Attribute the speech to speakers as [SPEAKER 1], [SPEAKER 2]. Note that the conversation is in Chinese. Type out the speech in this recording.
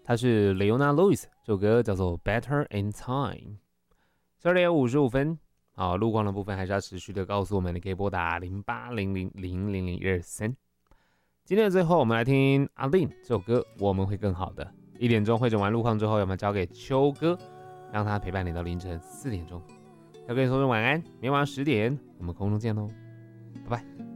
[SPEAKER 1] 他是 Leona Lewis， 这首歌叫做 Better in Time。12点55分，好，路况的部分还是要持续的告诉我们，你可以拨打0800000023。今天的最后，我们来听阿令这首歌，我们会更好的。1点钟会诊完路况之后，我们交给秋哥，让他陪伴你到凌晨4点钟。要跟你说声晚安，明晚10点我们空中见喽，拜拜。